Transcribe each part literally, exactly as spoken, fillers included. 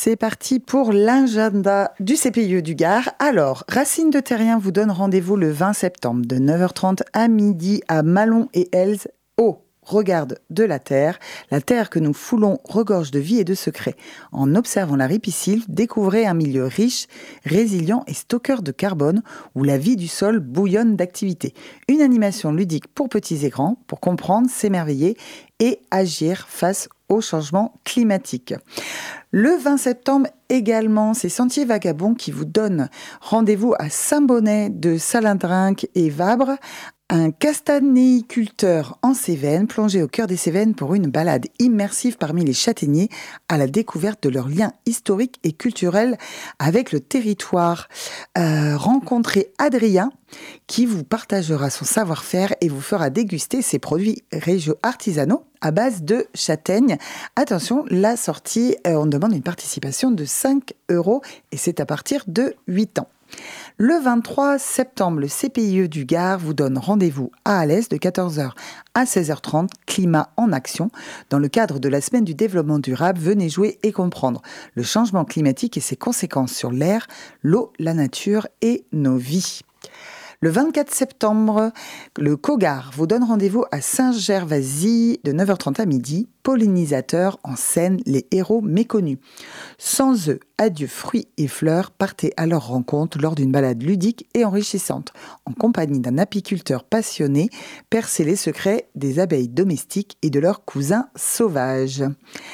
C'est parti pour l'agenda du C P I E du Gard. Alors, Racine de Terrien vous donne rendez-vous le vingt septembre de neuf heures trente à midi à Malon et Elze au Regarde de la Terre. La terre que nous foulons regorge de vie et de secrets. En observant la ripisylve, découvrez un milieu riche, résilient et stockeur de carbone où la vie du sol bouillonne d'activité. Une animation ludique pour petits et grands pour comprendre, s'émerveiller et agir face au changement climatique. Le vingt septembre également, c'est Sentiers Vagabonds qui vous donne rendez-vous à Saint-Bonnet de Salindrinque et Vabre. Un castanéiculteur en Cévennes, plongé au cœur des Cévennes pour une balade immersive parmi les châtaigniers à la découverte de leurs liens historiques et culturels avec le territoire. Euh, rencontrez Adrien qui vous partagera son savoir-faire et vous fera déguster ses produits régio artisanaux à base de châtaignes. Attention, la sortie, euh, on demande une participation de cinq euros et c'est à partir de huit ans. Le vingt-trois septembre, le C P I E du Gard vous donne rendez-vous à Alès de quatorze heures à seize heures trente, climat en action. Dans le cadre de la semaine du développement durable, venez jouer et comprendre le changement climatique et ses conséquences sur l'air, l'eau, la nature et nos vies. Le vingt-quatre septembre, le Cogar vous donne rendez-vous à Saint-Gervasy de neuf heures trente à midi. Pollinisateurs en scène, les héros méconnus. Sans eux, adieu fruits et fleurs, partez à leur rencontre lors d'une balade ludique et enrichissante. En compagnie d'un apiculteur passionné, percez les secrets des abeilles domestiques et de leurs cousins sauvages.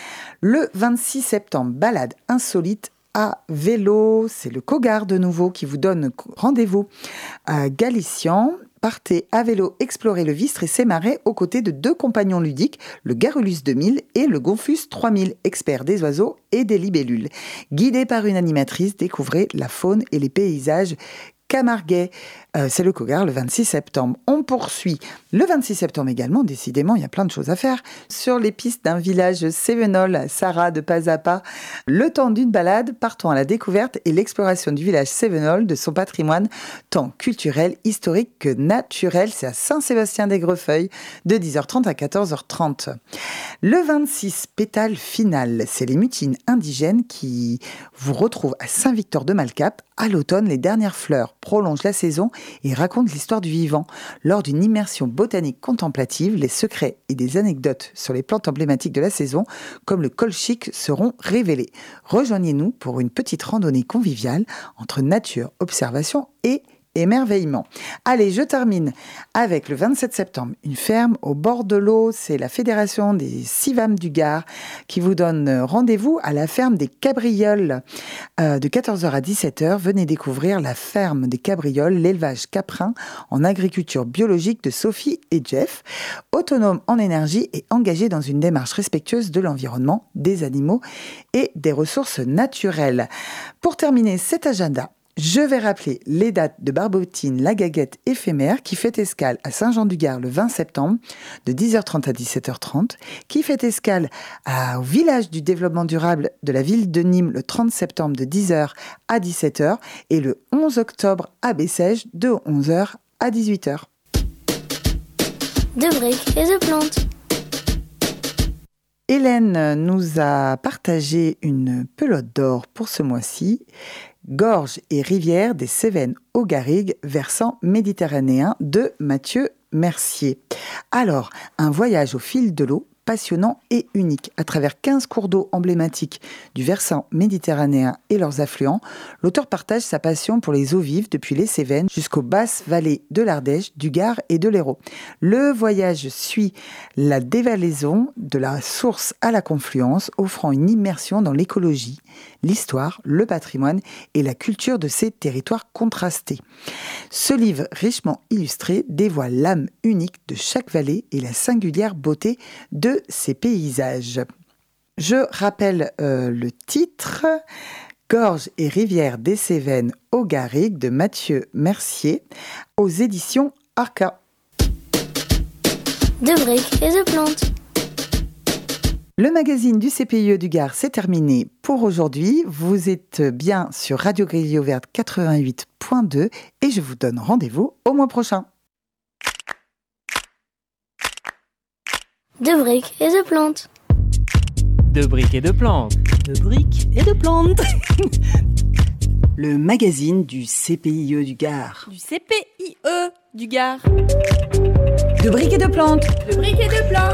Le vingt-six septembre, balade insolite à vélo, c'est le Cogar de nouveau qui vous donne rendez-vous à Galician. Partez à vélo explorer le Vistre et ses marais aux côtés de deux compagnons ludiques, le Garrulus deux mille et le Gonfus trois mille, experts des oiseaux et des libellules. Guidés par une animatrice, découvrez la faune et les paysages camarguais. Euh, c'est le Cogar le vingt-six septembre. On poursuit le vingt-six septembre également. Décidément, il y a plein de choses à faire. Sur les pistes d'un village cévenol, Sarah de pas à pas, le temps d'une balade, partons à la découverte et l'exploration du village cévenol, de son patrimoine, tant culturel, historique que naturel. C'est à Saint-Sébastien-des-Grefeuilles, de dix heures trente à quatorze heures trente. Le vingt-six, pétale finale, c'est les mutines indigènes qui vous retrouvent à Saint-Victor-de-Malcap. À l'automne, les dernières fleurs prolongent la saison et racontent l'histoire du vivant. Lors d'une immersion botanique contemplative, les secrets et des anecdotes sur les plantes emblématiques de la saison, comme le colchique, seront révélés. Rejoignez-nous pour une petite randonnée conviviale entre nature, observation et émerveillement. Allez, je termine avec le vingt-sept septembre, une ferme au bord de l'eau. C'est la Fédération des Civam du Gard qui vous donne rendez-vous à la ferme des Cabrioles euh, de quatorze heures à dix-sept heures. Venez découvrir la ferme des Cabrioles, l'élevage caprin en agriculture biologique de Sophie et Jeff, autonomes en énergie et engagés dans une démarche respectueuse de l'environnement, des animaux et des ressources naturelles. Pour terminer cet agenda, je vais rappeler les dates de Barbotine, la Gaguette éphémère, qui fait escale à Saint-Jean-du-Gard le vingt septembre, de dix heures trente à dix-sept heures trente, qui fait escale à, au village du développement durable de la ville de Nîmes le trente septembre, de dix heures à dix-sept heures, et le onze octobre à Bessèges, de onze heures à dix-huit heures. De briques et de plantes. Hélène nous a partagé une pelote d'or pour ce mois-ci. Gorges et rivières des Cévennes au Garrigue, versant méditerranéen, de Mathieu Mercier. Alors, un voyage au fil de l'eau, passionnant et unique. À travers quinze cours d'eau emblématiques du versant méditerranéen et leurs affluents, l'auteur partage sa passion pour les eaux vives depuis les Cévennes jusqu'aux basses vallées de l'Ardèche, du Gard et de l'Hérault. Le voyage suit la dévalaison de la source à la confluence, offrant une immersion dans l'écologie, l'histoire, le patrimoine et la culture de ces territoires contrastés. Ce livre richement illustré dévoile l'âme unique de chaque vallée et la singulière beauté de ces paysages. Je rappelle euh, le titre « Gorges et rivières des Cévennes au Garrigue » de Mathieu Mercier aux éditions Arca. De briques et de plantes. Le magazine du C P I E du Gard, c'est terminé pour aujourd'hui. Vous êtes bien sur Radio Grille Ouverte quatre-vingt-huit point deux et je vous donne rendez-vous au mois prochain. De briques et de plantes. De briques et de plantes. De briques et de plantes. Le magazine du C P I E du Gard. Du C P I E du Gard. De briques et de plantes. De briques et de plantes.